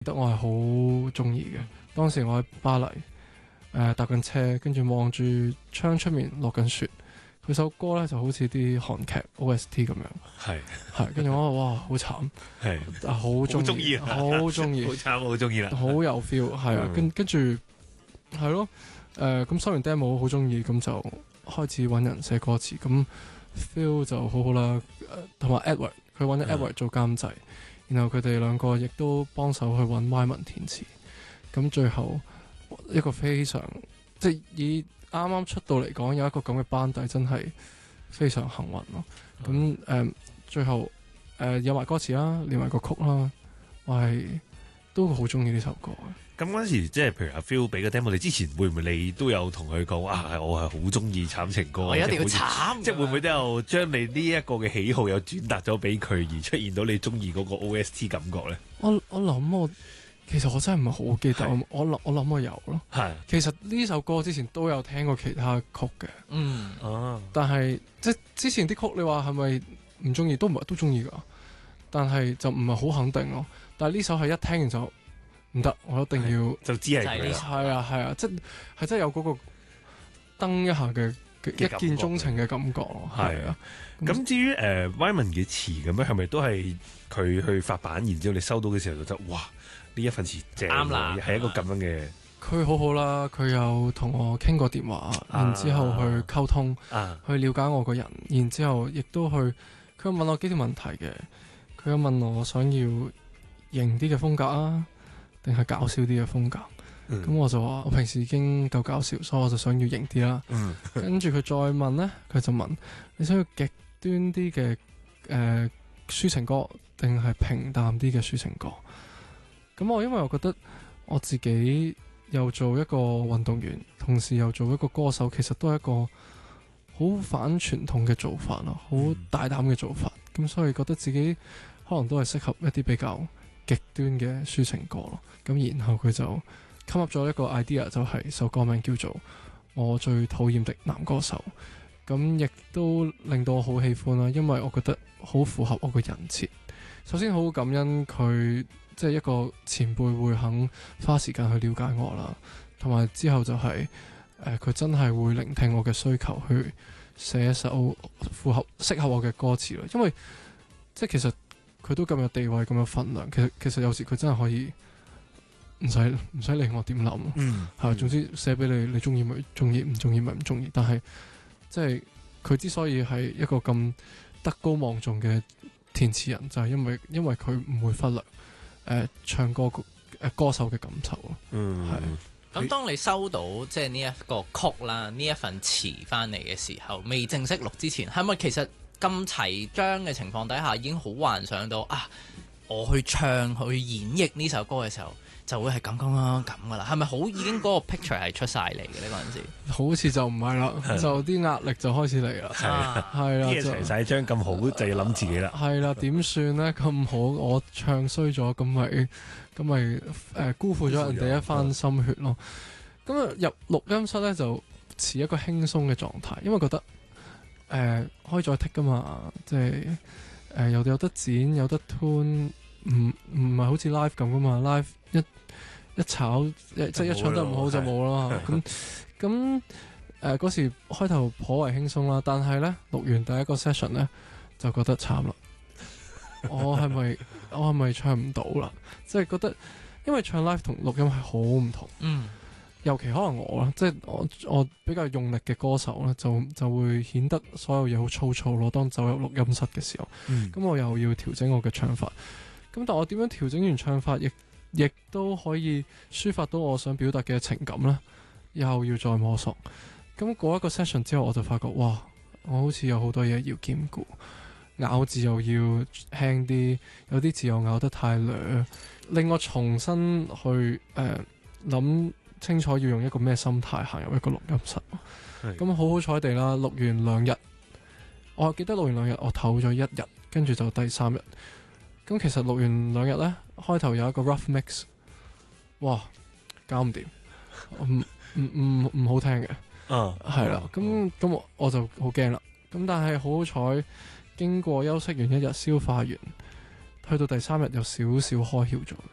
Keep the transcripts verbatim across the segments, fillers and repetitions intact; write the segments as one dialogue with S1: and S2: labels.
S1: 得我係好中意嘅。當時我喺巴黎誒、呃、搭緊車，跟住望住窗出面落緊雪。佢首歌咧就好似啲韓劇 O S T 咁樣，
S2: 係
S1: 係跟住我話哇好慘，
S2: 係
S1: 啊好中意，好中意，
S2: 好慘，好中意啦，
S1: 好有 feel， 係啊，跟跟住係咯，誒咁收完 demo 好中意，咁就開始揾人寫歌詞，咁 feel 就好好啦，同埋 Edward 佢揾咗 Edward 做監製，然後佢哋兩個亦都幫手去揾 Wyman 填詞，咁最後一個非常即係以啱啱出道嚟講，有一個咁嘅班底真係非常幸運咯。咁誒、嗯呃，最後誒、呃、有埋歌詞啦，連埋個曲啦，我係都好中意呢首歌嘅。
S2: 咁嗰陣時，即係譬如阿 Phil 俾個 demo，你之前會唔會你都有同佢講啊？我係好中意慘情歌，
S3: 我一定要慘，
S2: 即係會唔會都有將你呢一個嘅喜好有轉達咗俾佢，而出現到你中意嗰個 O S T 感覺咧？
S1: 我我諗我。其實我真係唔係好記得，我諗我諗我有咯。
S2: 係，
S1: 其實呢首歌之前都有聽過其他曲嘅，
S3: 嗯，
S2: 哦，
S1: 但係即係之前啲曲你話係咪唔中意？都唔係都中意噶，但係就唔係好肯定咯。但係呢首係一聽完就唔得，我一定要
S2: 就知係佢啦。
S1: 係啊係啊，即係係真係有嗰個登一下嘅一見鍾情嘅感覺咯。係啊，
S2: 咁至於誒 Wyman 嘅詞咁樣，係咪都係佢去發版，然之後你收到嘅時候就覺得哇！呢一份詞正啱啦，係一個咁樣嘅。
S1: 佢好好啦，佢有同我傾過電話，啊、然之後去溝通，啊、去了解我個人，然之後亦都去，佢問我幾條問題嘅。佢有問我想要型啲嘅風格啊，定係搞笑啲嘅風格？咁、嗯、我就話我平時已經夠搞笑，所以我就想要型啲啦。嗯、跟住佢再問呢，佢就問你想要極端啲嘅誒抒情歌，定係平淡啲嘅抒情歌？咁我因為我覺得我自己又做一個運動員，同時又做一個歌手，其實都係一個好反傳統嘅做法咯，好大膽嘅做法。咁、嗯、所以覺得自己可能都係適合一啲比較極端嘅抒情歌咯。咁然後佢就 come up 咗一個 idea， 就係首歌名叫做《我最討厭的男歌手》。咁亦都令到我好喜歡啦，因為我覺得好符合我個人設。首先好感恩佢。即係一個前輩會肯花時間去了解我啦，同埋之後就係誒佢真係會聆聽我嘅需求，去寫一首符合適合我嘅歌詞咯。因為即係其實佢都咁有地位，咁有分量。其實其實有時佢真係可以唔使唔使理我點諗，
S2: 嗯，
S1: 係總之寫俾你，你中意咪中意，唔中意咪唔中意。但係即係佢之所以係一個咁德高望重嘅填詞人，就係、是、因為因為佢唔會忽略。誒、呃，唱歌誒、呃、歌手嘅感受咯，嗯，係。
S3: 咁當你收到即係呢一個曲啦，呢一份詞翻嚟嘅時候，未正式錄之前，係咪其實咁齊張嘅情況底下，已經好幻想到啊，我去唱去演繹呢首歌嘅時候，就會係咁咁咁咁噶啦？係咪好已經嗰個 picture 係出晒嚟嘅呢？嗰陣時
S1: 好似就唔係啦，就啲壓力就開始嚟啦，係係啦，
S2: 啲嘢齊晒張咁好，就要諗自己啦。
S1: 係啦，點算咧？咁好，我唱衰咗，咁咪咁咪誒辜負咗人哋一番心血咯。咁啊入錄音室咧就持一個輕鬆嘅狀態，因為覺得誒、呃、可以再剔噶嘛，即係誒有有得剪有得 tune，唔唔係好似 live 咁噶嘛 ，live 一一炒一即係一唱得唔好就冇啦。咁咁誒嗰時開頭頗為輕鬆啦，但係咧錄完第一個 session 咧就覺得慘啦。我係咪我係咪唱唔到啦？即係覺得，因為唱 live 同錄音係好唔同。嗯，尤其可能我啦，即係我我比較用力嘅歌手咧，就就會顯得所有嘢好粗糙咯。當走入錄音室嘅時候，咁、嗯、我又要調整我嘅唱法。咁但我點樣調整完唱法，亦亦都可以抒發到我想表達嘅情感咧？又要再摸索。咁過一個 session 之後，我就發覺，哇！我好似有好多嘢要兼顧。咬字又要輕啲，有啲字又咬得太略，令我重新去誒諗、呃、清楚要用一個咩心態行入一個錄音室。咁好好彩地啦，錄完兩日，我記得錄完兩日，我唞咗一日，跟住就第三日。咁其實錄完兩日呢，開頭有一個 rough mix， 哇，搞唔掂，唔唔唔唔好聽嘅，嗯，係啦，咁咁我我就好驚啦。咁但係好好彩。經過休息完一日，消化完，去到第三日有少少開竅咗。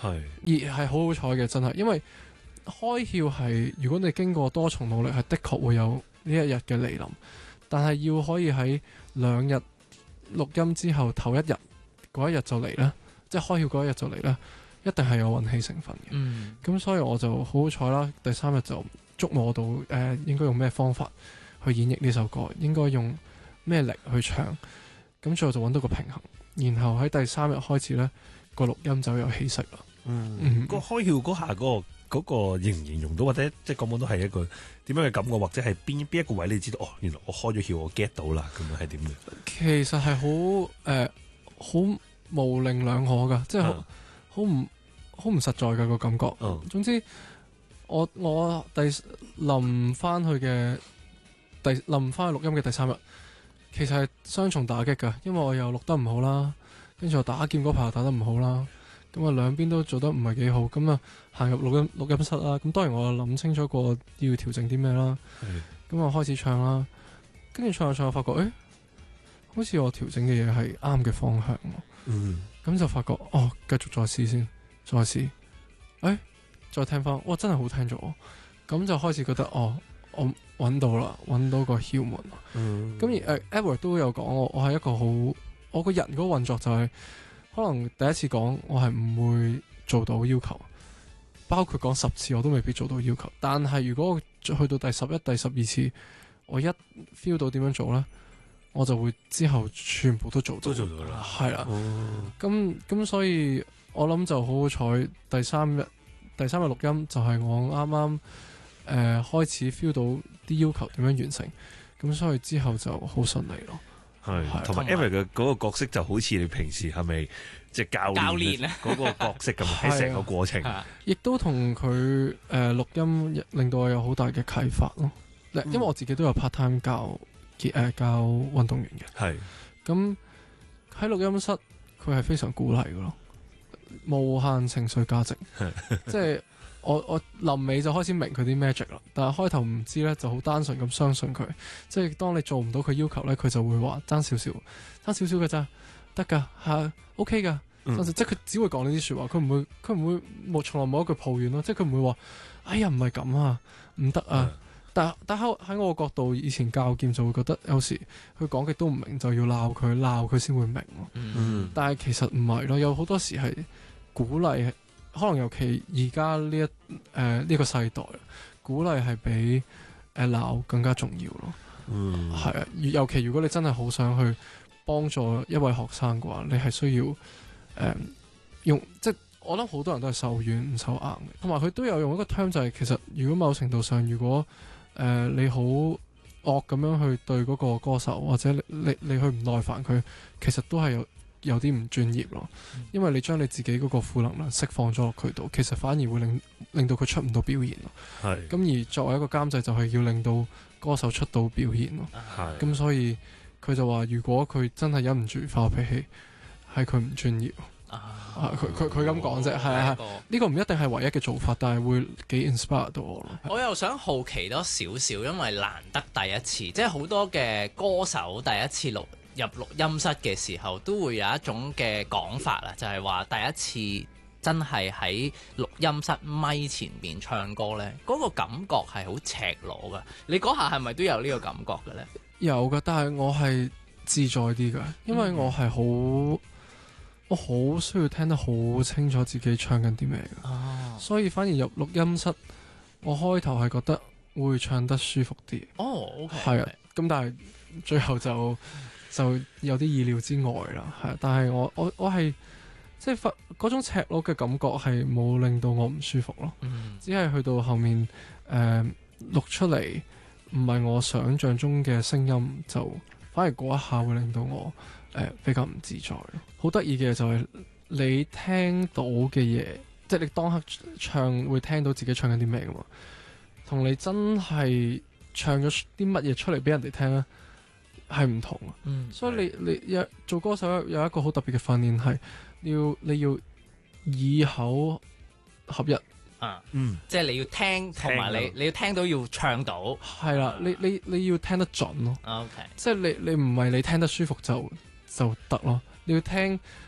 S2: 係
S1: 而係好好彩嘅，真係，因為開竅係如果你經過多重努力，係的確會有呢一日嘅嚟臨，但係要可以喺兩日錄音之後頭一日嗰一日就嚟咧，即係開竅嗰一日就嚟咧，一定係有運氣成分嘅。
S3: 嗯，
S1: 咁所以我就好好彩啦，第三日就捉摸到誒、呃、應該用咩方法去演繹呢首歌，應該用咩力去唱，咁最後就揾到個平衡，然後喺第三日開始咧，個錄音就有起色啦。
S2: 嗯，
S1: 嗯
S2: 個開竅嗰下嗰個嗰個形唔形容到，或者即係講講都係一個點樣嘅感覺，或者係邊邊一個位你知道哦，原來我開咗竅，我 get 到啦，咁樣係點嘅？
S1: 其實係好誒好模棱兩可噶，即係好好唔好唔實在嘅個感覺。
S2: 嗯
S1: 總之我我第臨翻去嘅第臨翻去錄音嘅第三日，其實係雙重打擊噶，因為我又錄得唔好啦，跟住我打劍嗰排又打得唔好啦。咁啊，兩邊都做得唔係幾好，咁啊行入錄音錄音室啦。咁當然我諗清楚過要調整啲咩啦。咁我開始唱啦，跟住唱下唱下，發覺誒、欸，好似我調整嘅嘢係啱嘅方向。
S2: 嗯，
S1: 咁就發覺哦，繼續再試先，再試。誒、欸，再聽翻，哇，真係好聽咗。咁就開始覺得哦，我揾到啦，揾到個竅門。
S2: 嗯，
S1: 咁而誒、呃、Edward 都有講我，我係一個好，我個人嗰個運作就係、是。可能第一次講我係唔會做到要求，包括講十次我都未必做到要求。但係如果我去到第十一、第十二次，我一 feel 到點樣做呢，我就會之後全部都做到。
S2: 都做到啦，
S1: 係啦。咁咁、
S2: 哦、
S1: 所以我諗就好好彩。第三日第三日錄音就係我啱啱誒開始 feel 到啲要求點樣完成，咁所以之後就好順利咯。
S2: 係，同埋 Eric 嘅嗰個角色就好似你平時係咪即係教
S3: 教練
S2: 嗰個角色咁喺成個過程，
S1: 亦都同佢誒錄音令到我有好大嘅啟發咯。嗯、因為我自己都有 part time 教誒、呃、教運動員嘅，
S2: 係
S1: 咁喺錄音室佢係非常鼓勵嘅咯，無限情緒價值，即係。我我臨尾就開始明佢啲 magic 啦，但係開頭唔知咧，就好單純咁相信佢。即係當你做唔到佢要求咧，佢就會話爭少少，爭少少嘅咋，得㗎嚇 OK 㗎。嗯、即係佢只會講呢啲説話，佢唔會佢唔會冇從來冇一句抱怨咯。即係佢唔會話哎呀唔係咁啊，唔得啊。嗯、但但喺喺我個角度，以前教劍就會覺得有時佢講極都唔明，就要鬧佢鬧佢先會明咯。
S2: 嗯、但係
S1: 其實唔係咯，有好多時係鼓勵。可能尤其而家呢一誒呢、呃這個世代，鼓勵係比誒鬧更加重要咯。嗯，係啊，尤其如果你真係好想去幫助一位學生嘅話，你係需要誒、呃、用即係我諗好多人都係受軟唔受硬嘅。同埋佢都有用一個 term 就係、是、其實如果某程度上，如果誒、呃、你好惡咁樣去對嗰個歌手，或者你你，你去唔耐煩佢，其實都係有。有啲唔專業咯，因為你將你自己嗰個負能量釋放咗落佢度，其實反而會令令到佢出唔到表現咯。係。咁而作為一個監製，就係要令到歌手出到表現咯。係。咁所以佢就話：如果佢真係忍唔住發脾氣，係佢唔專業。啊！佢佢佢咁講啫，係啊，呢個唔一定係唯一嘅做法，但係會幾 inspire 到我咯。
S3: 我又想好奇多少少，因為難得第一次，即係好多嘅歌手第一次錄入錄音室嘅時候，都會有一種嘅講法啦，就係話第一次真係喺錄音室咪前邊唱歌呢，嗰個感覺係好赤裸噶。你嗰下係咪都有呢個感覺嘅呢？
S1: 有噶，但係我係自在啲噶，因為我係好。嗯我好需要聽得好清楚自己唱緊啲咩嘅，哦、所以反而入錄音室，我開頭係覺得會唱得舒服啲。
S3: 哦，OK，
S1: 係啊，咁但係最後就就有啲意料之外啦。係，但係我我我係即係嗰種赤裸嘅感覺係冇令到我唔舒服咯。嗯、只係去到後面誒、呃、錄出嚟唔係我想象中嘅聲音，就反而嗰一下會令到我。誒、呃、比較唔自在咯，好得意嘅就係你聽到嘅嘢，即係你當刻唱會聽到自己唱緊啲咩噶嘛，同你真係唱咗啲乜嘢出嚟俾人哋聽咧，係唔同啊。嗯，所以你你有做歌手有一個好特別嘅訓練係，要你要耳口合一
S3: 啊，嗯，即係你要聽同埋你你要聽到要唱到，
S1: 係啦，你你你要聽得準咯。
S3: OK，
S1: 即係你你唔係你聽得舒服就。就得咯，你要聽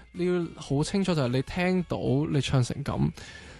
S1: 你要好清楚就係你聽到你唱成咁，